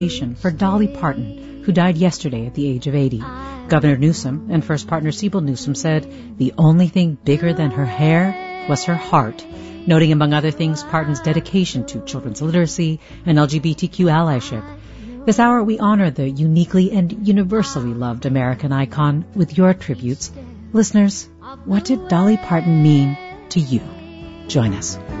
for Dolly Parton, who died yesterday at the age of 80. Governor Newsom and first partner Siebel Newsom said the only thing bigger than her hair was her heart, noting, among other things, Parton's dedication to children's literacy and LGBTQ allyship. This hour, we honor the uniquely and universally loved American icon with your tributes. Listeners, what did Dolly Parton mean to you? Join us.